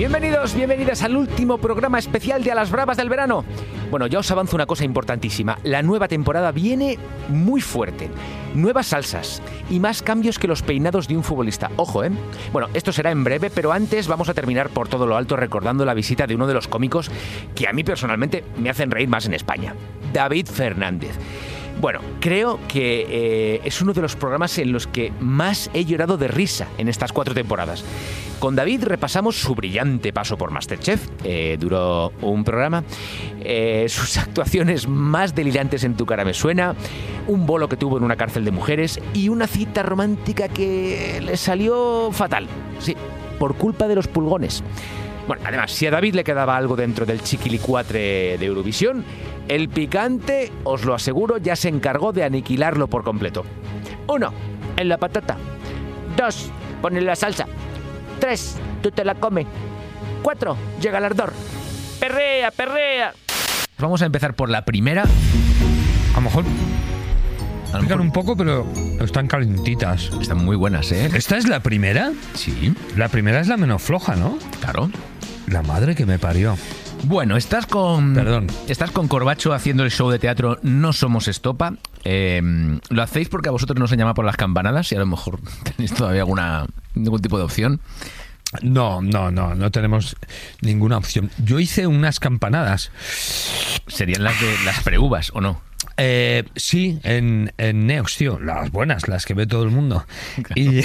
Bienvenidos, bienvenidas al último programa especial de A las Bravas del verano. Bueno, ya os avanzo una cosa importantísima. La nueva temporada viene muy fuerte. Nuevas salsas y más cambios que los peinados de un futbolista. Ojo, ¿eh? Bueno, esto será en breve, pero antes vamos a terminar por todo lo alto recordando la visita de uno de los cómicos que a mí personalmente me hacen reír más en España. David Fernández. Bueno, creo que es uno de los programas en los que más he llorado de risa en estas 4 temporadas. Con David repasamos su brillante paso por MasterChef, duró un programa, sus actuaciones más delirantes en Tu cara me suena, un bolo que tuvo en una cárcel de mujeres y una cita romántica que le salió fatal, sí, por culpa de los pulgones. Bueno, además, si a David le quedaba algo dentro del chiquilicuatre de Eurovisión, el picante, os lo aseguro, ya se encargó de aniquilarlo por completo. 1, en la patata. 2, ponle la salsa. 3, tú te la comes. 4, llega el ardor. Perrea, perrea. Vamos a empezar por la primera. A lo mejor pican un poco, pero están calentitas. Están muy buenas, ¿eh? ¿Esta es la primera? Sí. La primera es la menos floja, ¿no? Claro. La madre que me parió. Bueno, estás con Corbacho haciendo el show de teatro No Somos Estopa. ¿Lo hacéis porque a vosotros no se llama por las campanadas y a lo mejor tenéis todavía ningún tipo de opción? No tenemos ninguna opción. Yo hice unas campanadas. ¿Serían las de las preuvas o no? Sí, en Neox, tío. Las buenas, las que ve todo el mundo. Claro.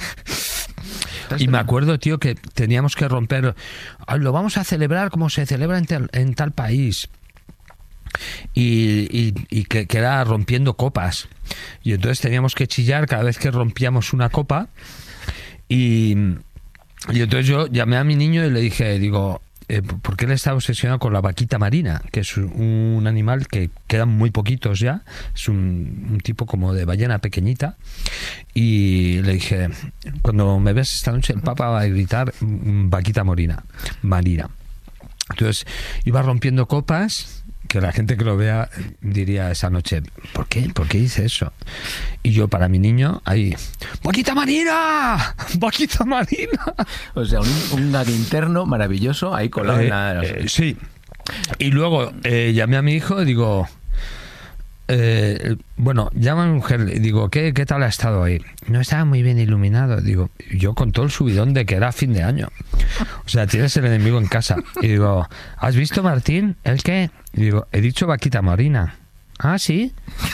Y me acuerdo, tío, que teníamos que romper. Lo vamos a celebrar como se celebra en tal país. Y que era rompiendo copas. Y entonces teníamos que chillar cada vez que rompíamos una copa. Y entonces yo llamé a mi niño y le dije, porque él está obsesionado con la vaquita marina, que es un animal que quedan muy poquitos ya, es un tipo como de ballena pequeñita, y le dije, cuando me ves esta noche el Papa va a gritar vaquita marina. Entonces iba rompiendo copas, que la gente que lo vea diría esa noche, ¿por qué hice eso? Y yo, para mi niño, ahí, ¡vaquita marina! ¡Vaquita marina! O sea, un gag interno maravilloso ahí colado en la... Sí. Y luego llamé a mi hijo y digo, llama a mi mujer y digo, ¿qué tal ha estado ahí? No estaba muy bien iluminado. Digo, yo con todo el subidón de que era fin de año. O sea, tienes el enemigo en casa. Y digo, ¿has visto, Martín? ¿El qué? Y digo, he dicho vaquita marina. Ah, ¿sí?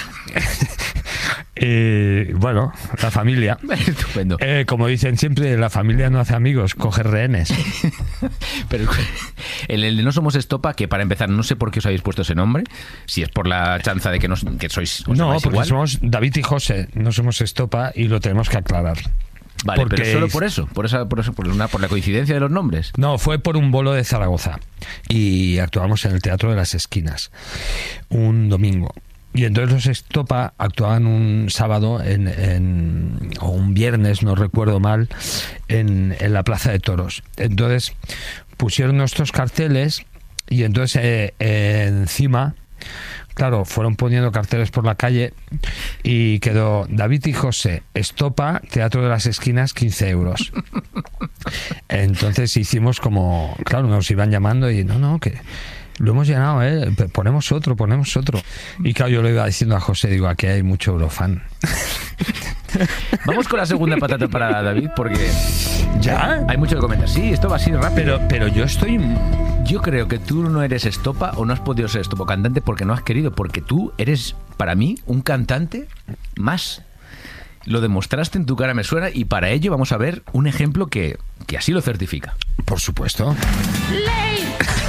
Bueno, la familia. Estupendo. Como dicen siempre, la familia no hace amigos, coge rehenes. Pero el de No Somos Estopa, que para empezar no sé por qué os habéis puesto ese nombre, si es por la chanza de que sois... No, porque igual. Somos David y José, No Somos Estopa, y lo tenemos que aclarar. Vale, porque pero solo por eso, por la coincidencia de los nombres. No, fue por un bolo de Zaragoza y actuamos en el Teatro de las Esquinas un domingo. Y entonces los Estopa actuaban un sábado o un viernes, no recuerdo mal, en la Plaza de Toros. Entonces pusieron nuestros carteles y entonces encima, claro, fueron poniendo carteles por la calle y quedó David y José, Estopa, Teatro de las Esquinas, 15 euros. Entonces hicimos como, claro, nos iban llamando y que lo hemos llenado, ponemos otro. Y claro, yo le iba diciendo a José, digo, aquí hay mucho eurofan. Vamos con la segunda patata para David, porque ¿ya? Hay mucho que comentar. Sí, esto va así rápido. Pero yo creo que tú no eres Estopa o no has podido ser Estopa cantante porque no has querido, porque tú eres, para mí, un cantante más. Lo demostraste en Tu cara me suena y para ello vamos a ver un ejemplo que así lo certifica. Por supuesto. Ley.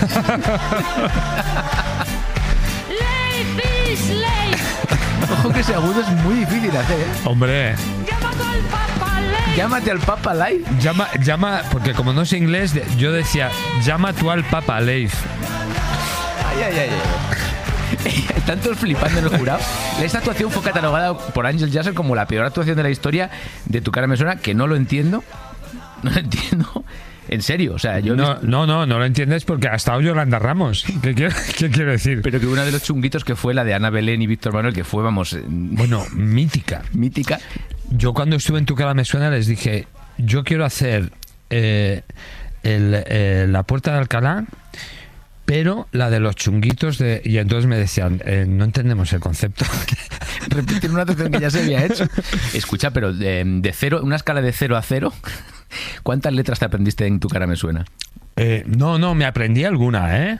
Ley, fish, ley. Ojo que ese agudo es muy difícil de hacer, ¿eh? Hombre. Llámate al Papa Ley. Llama, porque como no sé inglés, yo decía, llama tú al Papa Leif. Ay. Están todos flipando en el jurado. Esta actuación fue catalogada por Ángel Jasser como la peor actuación de la historia de Tu cara me suena, que no lo entiendo. No lo entiendo. En serio, o sea, yo... No lo entiendes porque ha estado Yolanda Ramos. ¿Qué quiero decir? Pero que una de los chunguitos que fue la de Ana Belén y Víctor Manuel, que fue, vamos... Bueno, mítica. Yo cuando estuve en Tu cara me suena les dije, yo quiero hacer... la Puerta de Alcalá, pero la de los chunguitos y entonces me decían, no entendemos el concepto. Repetir una atención que ya se había hecho. Escucha, pero de cero, una escala de 0 a 0, ¿cuántas letras te aprendiste en Tu cara me suena? No, me aprendí alguna, ¿eh?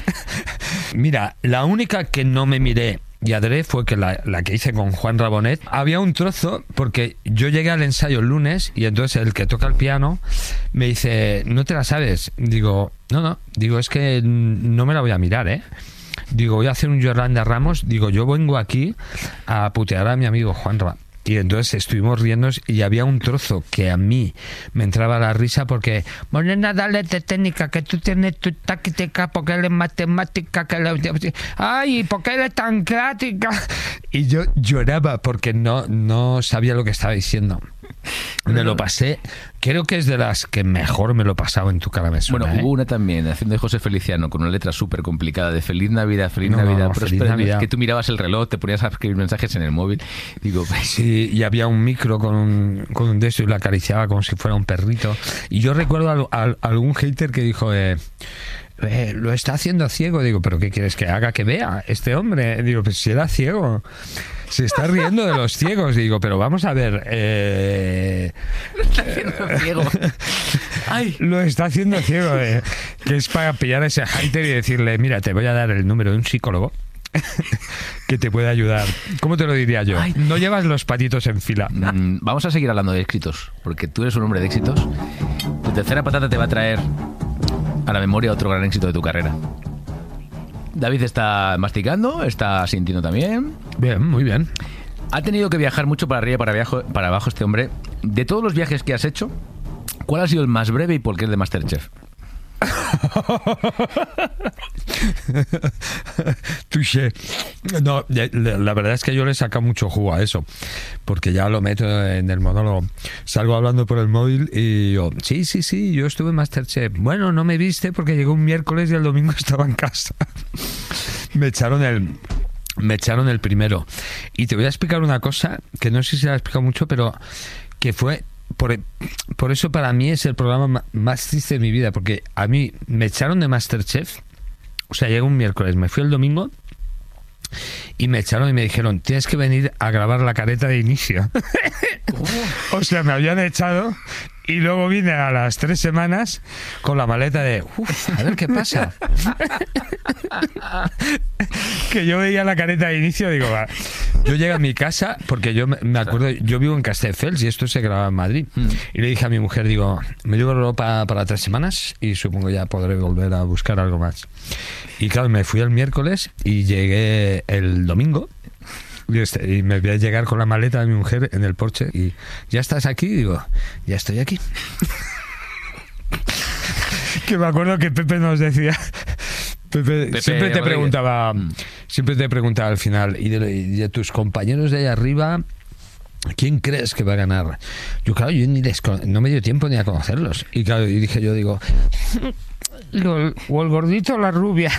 Mira, la única que no me miré y adrede fue que la que hice con Juan Rabonet. Había un trozo, porque yo llegué al ensayo el lunes y entonces el que toca el piano me dice, ¿no te la sabes? Digo, no, digo, es que no me la voy a mirar, ¿eh? Digo, voy a hacer un Yolanda Ramos. Digo, yo vengo aquí a putear a mi amigo Juan Rabonet. Y entonces estuvimos riéndonos y había un trozo que a mí me entraba la risa porque, Morena, dale de técnica, que tú tienes tu táctica, porque él es matemática, ¡ay! ¿Por qué él es tan clásica? Y yo lloraba porque no sabía lo que estaba diciendo. Me lo pasé, creo que es de las que mejor me lo he pasado en Tu cara me suena. Bueno, hubo una también, haciendo de José Feliciano, con una letra súper complicada de Feliz Navidad, Navidad, Feliz Navidad. Que tú mirabas el reloj, te ponías a escribir mensajes en el móvil. Digo, sí, y había un micro con un de eso y lo acariciaba como si fuera un perrito. Y yo recuerdo a algún hater que dijo, lo está haciendo ciego. Digo, ¿pero qué quieres que haga? Que vea este hombre. Digo, pues si era ciego. Se está riendo de los ciegos. Digo, pero vamos a ver. Lo está haciendo ciego. Ay. Lo está haciendo ciego. Que es para pillar a ese hater y decirle, mira, te voy a dar el número de un psicólogo que te puede ayudar. ¿Cómo te lo diría yo? Ay. No llevas los patitos en fila. Vamos a seguir hablando de éxitos, porque tú eres un hombre de éxitos. Tu tercera patata te va a traer a la memoria otro gran éxito de tu carrera. David está masticando, está sintiendo también. Bien, muy bien. Ha tenido que viajar mucho para arriba y para abajo este hombre. De todos los viajes que has hecho, ¿cuál ha sido el más breve y por qué es de MasterChef? Touché. No, la verdad es que yo le saco mucho jugo a eso, porque ya lo meto en el monólogo. Salgo hablando por el móvil y yo, sí, yo estuve en MasterChef. Bueno, no me viste porque llegó un miércoles y el domingo estaba en casa. Me echaron el primero. Y te voy a explicar una cosa que no sé si la he explicado mucho, pero que fue... Por eso para mí es el programa más triste de mi vida, porque a mí me echaron de MasterChef. O sea, llegué un miércoles, me fui el domingo y me echaron y me dijeron, tienes que venir a grabar la careta de inicio. O sea, me habían echado y luego vine a las 3 semanas con la maleta de, a ver qué pasa. Que yo veía la careta de inicio, digo, va. Yo llegué a mi casa, porque yo me acuerdo, yo vivo en Castelldefels y esto se graba en Madrid. Y le dije a mi mujer, digo, me llevo ropa para 3 semanas y supongo ya podré volver a buscar algo más. Y claro, me fui el miércoles y llegué el domingo. Y me voy a llegar con la maleta de mi mujer en el porche y ¿ya estás aquí? Digo, ya estoy aquí. Que me acuerdo que Pepe nos decía, Pepe siempre te preguntaba al final, y de tus compañeros de ahí arriba, ¿quién crees que va a ganar? Yo claro, yo no me dio tiempo ni a conocerlos. Y claro, y dije yo, digo, o el gordito o la rubia.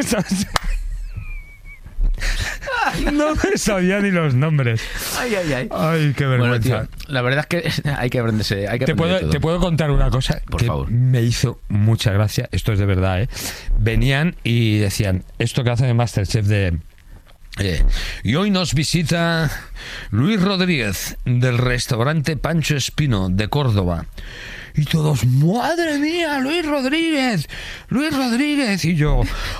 No me sabía ni los nombres. Ay. Ay, qué vergüenza. Bueno, tío, la verdad es que hay que aprenderse. Te puedo contar una cosa por que favor. Me hizo mucha gracia. Esto es de verdad, ¿eh? Venían y decían, esto que hacen en MasterChef de... y hoy nos visita Luis Rodríguez del restaurante Pancho Espino de Córdoba. Y todos, ¡madre mía, Luis Rodríguez! Y yo,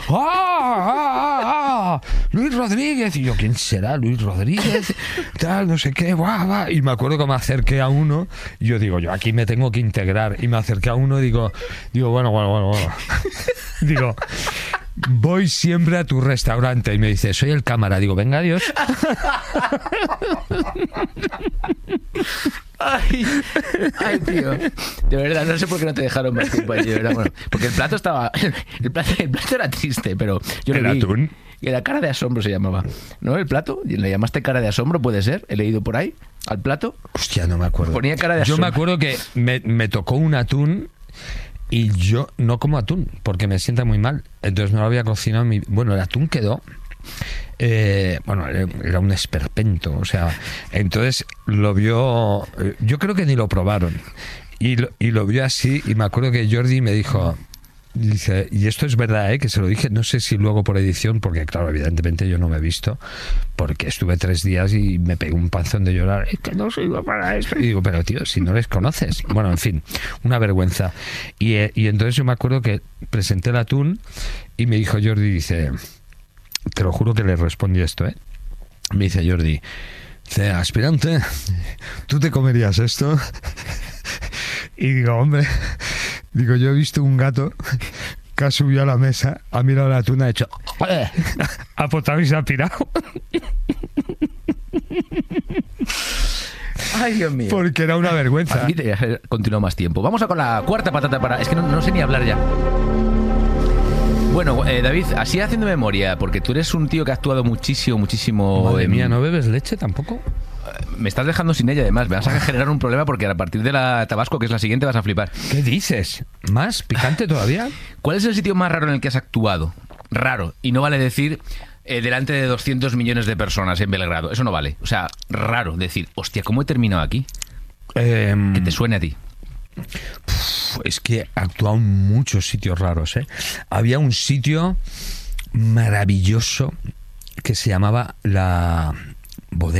Luis Rodríguez. Y yo, ¿quién será Luis Rodríguez? Tal, no sé qué, guau. Y me acuerdo que me acerqué a uno. Y yo digo, yo aquí me tengo que integrar. Y me acerqué a uno y digo, bueno. Digo, voy siempre a tu restaurante. Y me dice, soy el cámara. Digo, venga, adiós. Ay, tío. De verdad, no sé por qué no te dejaron más tiempo allí, de verdad. Bueno, porque el plato estaba... El plato era triste, pero yo ¿El lo vi. atún? Y era cara de asombro se llamaba. ¿No? El plato. ¿Le llamaste cara de asombro? ¿Puede ser? He leído por ahí. ¿Al plato? Hostia, no me acuerdo. Ponía cara de asombro. Yo me acuerdo que me tocó un atún y yo no como atún porque me sienta muy mal. Entonces no lo había cocinado. Bueno, el atún quedó... era un esperpento, o sea, entonces lo vio, yo creo que ni lo probaron y lo vio así, y me acuerdo que Jordi me dijo... Dice, y esto es verdad, que se lo dije, no sé si luego por edición, porque claro, evidentemente yo no me he visto, porque estuve 3 días y me pegué un panzón de llorar, es que no sirvo para eso. Y digo, pero tío, si no les conoces. Bueno, en fin, una vergüenza. Y entonces yo me acuerdo que presenté el atún y me dijo Jordi, dice, te lo juro que le respondí esto, me dice Jordi, dice, aspirante, ¿tú te comerías esto? Y digo, hombre, digo, yo he visto un gato que ha subido a la mesa, ha mirado la tuna, ha hecho... ha potado y se ha pirado. Ay, Dios mío. Porque era una vergüenza. Aquí te continuado más tiempo. Vamos a con la cuarta patata para... Es que no sé ni hablar ya. Bueno, David, así haciendo memoria, porque tú eres un tío que ha actuado muchísimo... Madre mía, ¿no bebes leche tampoco? Me estás dejando sin ella, además. Me vas a generar un problema porque a partir de la Tabasco, que es la siguiente, vas a flipar. ¿Qué dices? ¿Más picante todavía? ¿Cuál es el sitio más raro en el que has actuado? Raro. Y no vale decir delante de 200 millones de personas en Belgrado. Eso no vale. O sea, raro decir, hostia, ¿cómo he terminado aquí? Que te suene a ti. Es que he actuado en muchos sitios raros, Había un sitio maravilloso que se llamaba la bodega